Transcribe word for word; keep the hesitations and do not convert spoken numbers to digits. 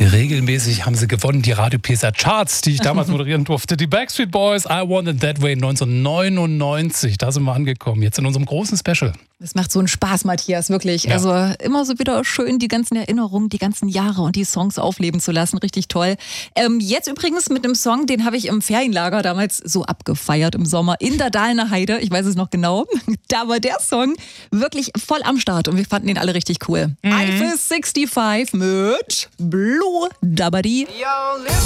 Regelmäßig haben sie gewonnen, die Radio Pesa Charts, die ich damals moderieren durfte. Die Backstreet Boys, I Want It That Way neunzehnhundertneunundneunzig. Da sind wir angekommen, jetzt in unserem großen Special. Es macht so einen Spaß, Matthias, wirklich. Ja. Also immer so wieder schön die ganzen Erinnerungen, die ganzen Jahre und die Songs aufleben zu lassen. Richtig toll. Ähm, jetzt übrigens mit einem Song, den habe ich im Ferienlager damals so abgefeiert im Sommer in der Dahlemer Heide. Ich weiß es noch genau. Da war der Song wirklich voll am Start und wir fanden ihn alle richtig cool. Mhm. Eiffel fünfundsechzig mit Blue Dabadi.